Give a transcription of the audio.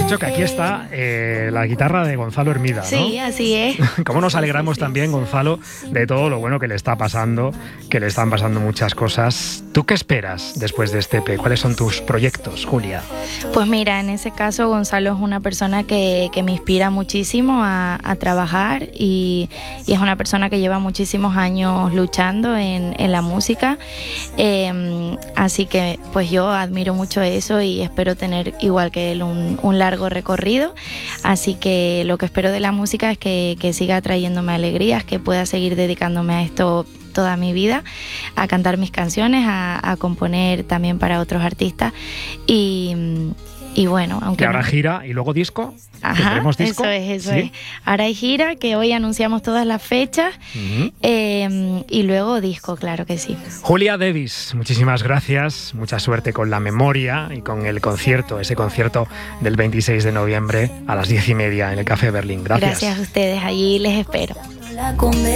dicho que aquí está la guitarra de Gonzalo Hermida, ¿no? Sí, así es. Cómo nos alegramos también, Gonzalo, de todo lo bueno que le está pasando, que le están pasando muchas cosas. ¿Tú qué esperas después de este EP? ¿Cuáles son tus proyectos, Julia? Pues mira, en ese caso Gonzalo es una persona que me inspira muchísimo a trabajar y es una persona que lleva muchísimos años luchando en la música. Así que pues yo admiro mucho eso y espero tener igual que él un largo recorrido. Así que lo que espero de la música es que siga trayéndome alegrías, que pueda seguir dedicándome a esto toda mi vida, a cantar mis canciones, a componer también para otros artistas y bueno, aunque... ¿Y ahora gira y luego disco? Ajá, disco? Eso ¿Sí? es. Ahora hay gira, que hoy anunciamos todas las fechas, y luego disco, claro que sí. Julia Davis, muchísimas gracias, mucha suerte con la memoria y con el concierto, ese concierto del 26 de noviembre a las 10:30 en el Café Berlín. Gracias. Gracias a ustedes, allí les espero.